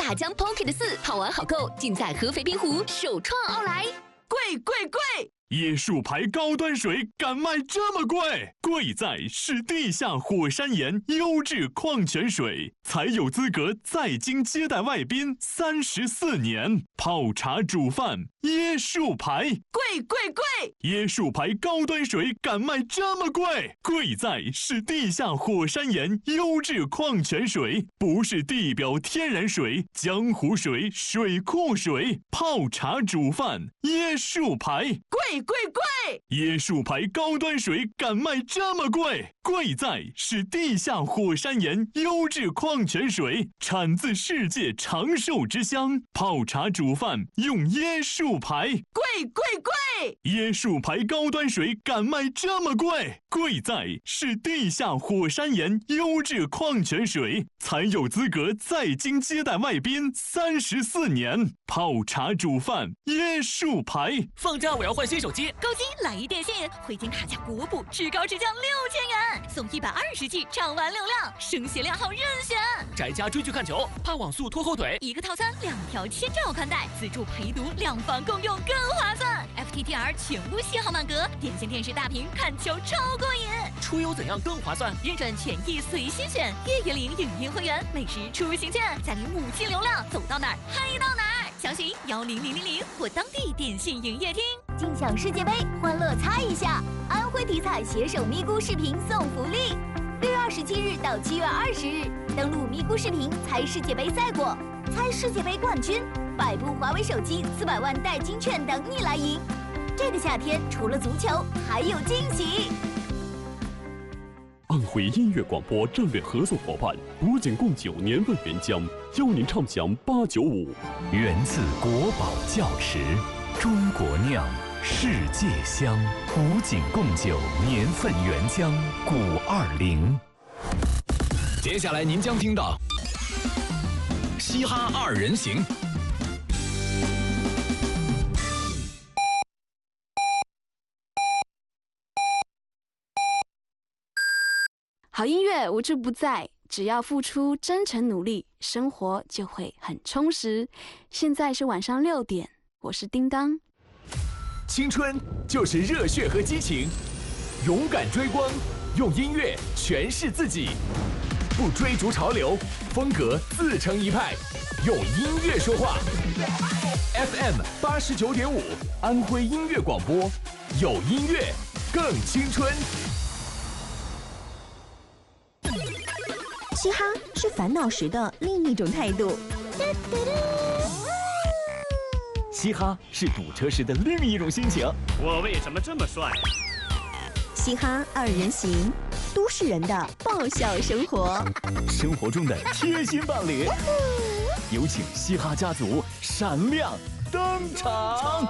大疆 Pocket 4好玩好购，尽在合肥滨湖首创奥莱。 贵贵贵！ 椰树牌高端水敢卖这么贵？贵在是地下火山岩优质矿泉水，才有资格在京接待外宾34年。泡茶煮饭，椰树牌， 贵贵贵！ 椰树牌高端水敢卖这么贵？贵在是地下火山岩优质矿泉水，不是地表天然水、江湖水、水库水。泡茶煮饭，椰树牌， 贵贵贵！ 椰树牌高端水敢卖这么贵？贵在是地下火山岩优质矿泉水，产自世界长寿之乡。泡茶煮饭用椰树牌， 贵贵贵！ 椰树牌高端水敢卖这么贵？贵在是地下火山岩优质矿泉水，才有资格在京接待外宾34年。泡茶煮饭，椰树牌。 放假我要换新手机， 高金来一电信，回京卡价国补至高至降6000元，送120G 畅玩流量，升鞋量号任选。 宅家追剧看球，怕网速拖后腿， 一个套餐2条千兆宽带，自助陪读，2房共用更划算。FTTR 全部信号满格，电信电视大屏看球超过瘾。 出游怎样更划算？ 认准权益随心选，月月领影音会员，每时出行券，再领5G流量，走到哪儿嗨到哪儿。详询10000或当地电信营业厅。 尽享世界杯，欢乐猜一下！安徽体彩携手咪咕视频送福利，6月27日到7月20日，登录咪咕视频猜世界杯赛果，猜世界杯冠军，100部华为手机，400万代金券等你来赢。这个夏天除了足球，还有惊喜！ 安徽音乐广播战略合作伙伴古井贡酒年份原浆，邀您畅享895。 源自国宝窖池，中国酿，世界香。古井贡酒年份原浆520。接下来您将听到嘻哈二人行。 好音乐无处不在，只要付出真诚努力，生活就会很充实。现在是晚上6点，我是叮当。 青春就是热血和激情，勇敢追光，用音乐诠释自己，不追逐潮流，风格自成一派，用音乐说话。FM 89.5，安徽音乐广播，有音乐更青春。 嘻哈是烦恼时的另一种态度， 嘻哈是堵车时的另一种心情。 我为什么这么帅？ 嘻哈二人行，都市人的爆笑生活， 生活中的贴心伴侣。有请嘻哈家族闪亮登场。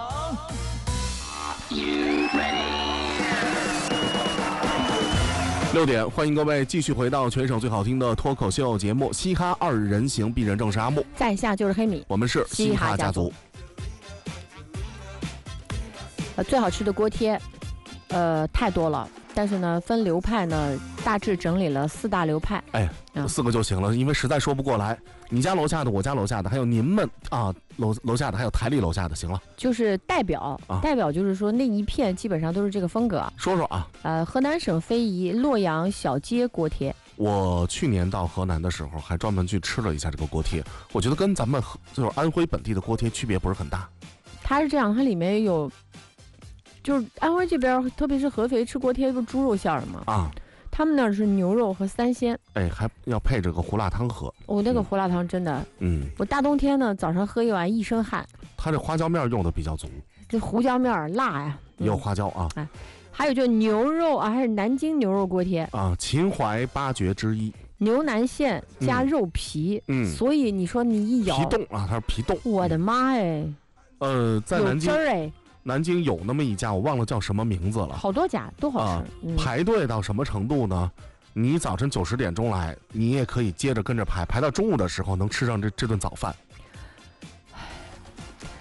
6点，欢迎各位继续回到全省最好听的脱口秀节目《嘻哈二人行》，鄙人正是阿木， 在下就是黑米， 我们是嘻哈家族。 最好吃的锅贴，太多了，但是呢，分流派呢，大致整理了4大流派。 哎，4个就行了，因为实在说不过来。你家楼下的，我家楼下的，还有您们啊楼下的，还有台里楼下的，行了。 就是代表，代表就是说那一片基本上都是这个风格。 说说啊。 河南省非遗洛阳小街锅贴。 我去年到河南的时候，还专门去吃了一下这个锅贴，我觉得跟咱们就是安徽本地的锅贴区别不是很大。 它是这样，它里面有，就是安徽这边，特别是合肥吃锅贴不是猪肉馅儿吗？啊。他们那是牛肉和3鲜， 哎，还要配这个胡辣汤喝。 那个胡辣汤真的，我大冬天呢早上喝一碗一身汗。 它这花椒面用的比较足， 这胡椒面辣呀， 也有花椒啊。 哎，还有就牛肉啊，还是南京牛肉锅贴啊，秦淮8绝之一。 牛腩馅加肉皮，所以你说你一咬皮冻啊，它是皮冻。 我的妈哎！ 在南京有汁儿哎。 南京有那么一家，我忘了叫什么名字了。 好多家都好吃， 排队到什么程度呢？你早晨9、10点钟来，你也可以接着跟着排到中午的时候能吃上这顿早饭。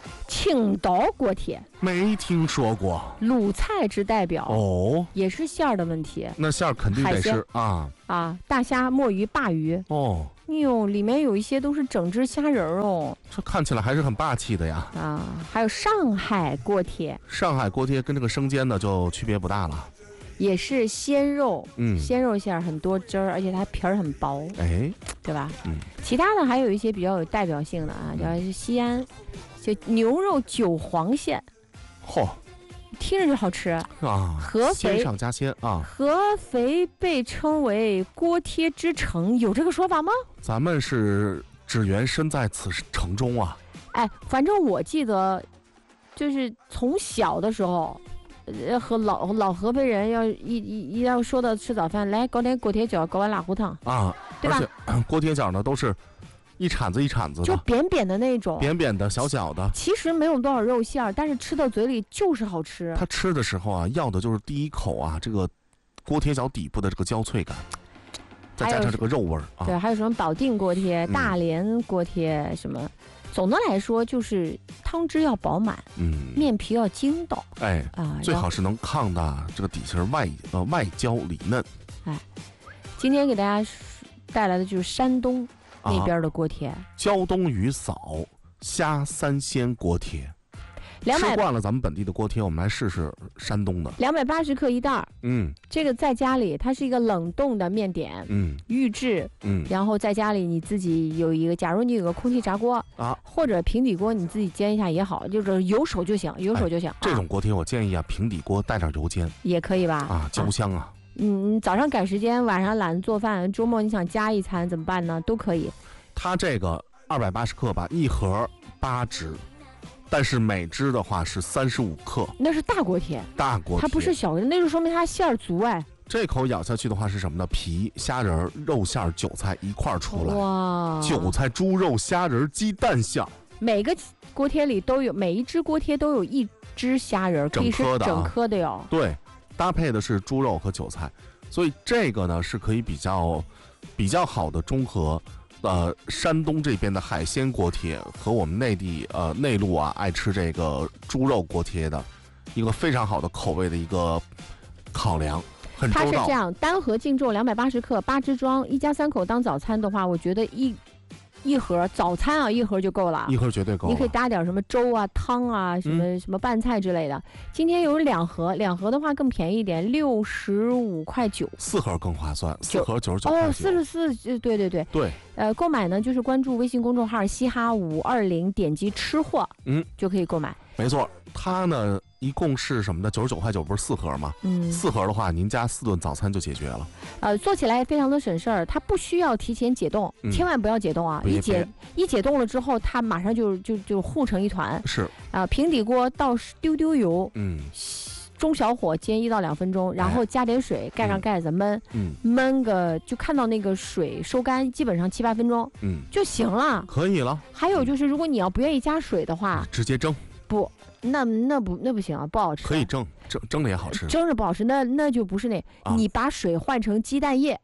青岛锅贴， 没听说过。 鲁菜之代表哦， 也是馅儿的问题。 那馅儿肯定得是大虾、墨鱼、鲅鱼哦。 哟，里面有一些都是整只虾仁儿哦。 这看起来还是很霸气的呀。 还有上海锅贴。 上海锅贴跟这个生煎的就区别不大了。 也是鲜肉，鲜肉馅儿很多汁儿，而且它皮儿很薄，对吧？其他的还有一些比较有代表性的叫西安，就牛肉韭黄馅，听着就好吃合肥鲜上加鲜合肥被称为锅贴之城，有这个说法吗？ 咱们是只缘身在此城中啊。 反正我记得，就是从小的时候。和老合肥人要说到吃早饭，来搞点锅贴饺，搞碗辣糊汤对吧？ 而且锅贴饺呢都是一铲子一铲子的， 就扁扁的那种， 扁扁的小小的。 其实没有多少肉馅儿，但是吃到嘴里就是好吃。 他吃的时候要的就是第一口这个锅贴饺底部的这个焦脆感，再加上这个肉味儿对，还有什么保定锅贴、大连锅贴什么。总的来说就是汤汁要饱满，面皮要筋道， 最好是能炕的这个底下外焦里嫩。 今天给大家带来的就是山东那边的锅贴， 胶东鱼嫂虾三鲜锅贴。吃惯了咱们本地的锅贴，我们来试试山东的。 280克一袋这个在家里它是一个冷冻的面点，预制，然后在家里你自己有一个，假如你有个空气炸锅或者平底锅，你自己煎一下也好，就是有手就行，有手就行。 这种锅贴我建议平底锅带点油煎也可以吧？ 焦香早上赶时间，晚上懒得做饭，周末你想加一餐怎么办呢？都可以。 它这个280克吧，一盒8只。但是每只的话是35克， 那是大锅贴，它不是小的，那就说明它馅儿足这口咬下去的话是什么呢？皮、虾仁、肉馅、韭菜一块儿出来，哇！韭菜、猪肉、虾仁、鸡蛋馅。 每个锅贴里都有，每一只锅贴都有一只虾仁，可以是整颗的哟。 对，搭配的是猪肉和韭菜，所以这个呢是可以比较好的中和。山东这边的海鲜锅贴和我们内地内陆爱吃这个猪肉锅贴的一个非常好的口味的一个考量，很周到。 它是这样，单盒净重280克，8只装，一家3口当早餐的话，我觉得一盒早餐一盒就够了， 一盒绝对够了。 你可以搭点什么粥汤什么拌菜之类的。今天有2盒，2盒的话更便宜一点，65.9块。 4盒更划算，4盒99块。 44，对。购买呢就是关注微信公众号嘻哈520，点击吃货，就可以购买。 没错，它呢一共是什么的？99块9，不是4盒吗？4盒的话，您家4顿早餐就解决了。 做起来非常的省事儿，它不需要提前解冻，千万不要解冻啊！一解冻了之后，它马上就糊成一团。 是平底锅倒丢油，中小火煎1到2分钟，然后加点水，盖上盖子焖，焖个就看到那个水收干，基本上7、8分钟，就行了， 可以了。 还有就是，如果你要不愿意加水的话， 直接蒸。 不，那不行啊，不好吃。 可以蒸的也好吃。 蒸着不好吃，那就不是你把水换成鸡蛋液。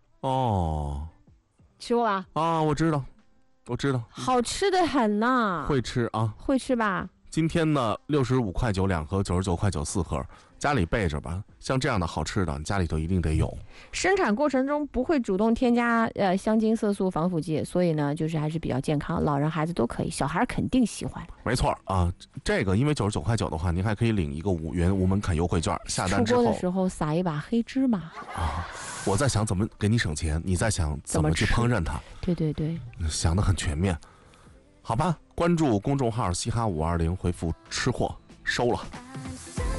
吃过吧？ 我知道， 好吃的很呐。 会吃会吃吧？ 今天呢，65块92盒，99块9 4盒，家里备着吧。像这样的好吃的，你家里头一定得有。 生产过程中不会主动添加香精、色素、防腐剂，所以呢，就是还是比较健康，老人孩子都可以，小孩肯定喜欢。 没错这个因为99块9的话，您还可以领一个5元无门槛优惠券，下单之后出锅的时候撒一把黑芝麻我在想怎么给你省钱，你在想怎么去烹饪它。 对， 想得很全面。好吧，关注公众号嘻哈520，回复吃货收了。